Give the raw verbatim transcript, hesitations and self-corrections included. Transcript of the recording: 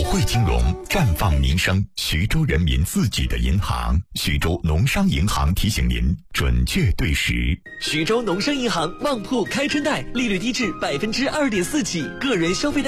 汇金融，绽放民生，徐州人民自己的银行。徐州农商银行提醒您，准确对时。 徐州农商银行旺铺开春贷，利率低至百分之二点四起，个人消费贷